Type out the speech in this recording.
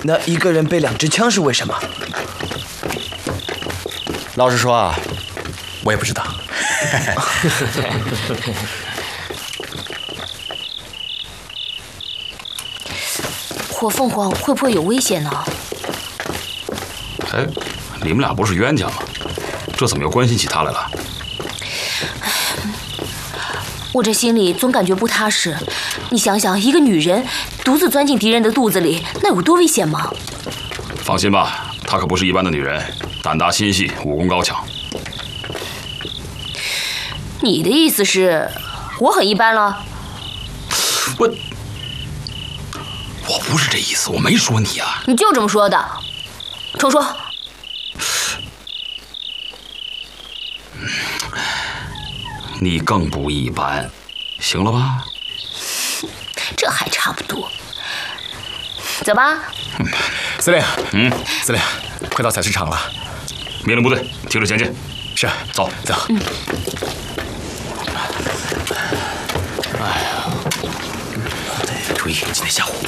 那一个人背2支枪是为什么？ 老实说啊，我也不知道。 火凤凰会不会有危险呢？ 哎，你们俩不是冤家吗？这怎么又关心起他来了？ 我这心里总感觉不踏实。你想想，一个女人独自钻进敌人的肚子里，那有多危险吗？ 放心吧，她可不是一般的女人，胆大心细，武功高强。 你的意思是，我很一般了？ 我不是这意思，我没说你啊。 你就这么说的，重说。 你更不一般，行了吧？ 这还差不多。走吧。 司令，司令，快到采石场了。 命令部队听着前进。 是， 走走。 哎呀，注意，今天下午。